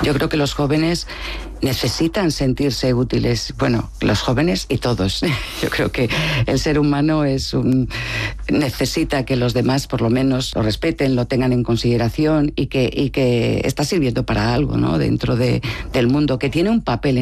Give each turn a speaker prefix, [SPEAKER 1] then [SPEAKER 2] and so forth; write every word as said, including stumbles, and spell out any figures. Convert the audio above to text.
[SPEAKER 1] Yo creo que los jóvenes necesitan sentirse útiles. Bueno, los jóvenes y todos. Yo creo que el ser humano es un, necesita que los demás por lo menos lo respeten, lo tengan en consideración y que, y que está sirviendo para algo, ¿no? Dentro de, del mundo, que tiene un papel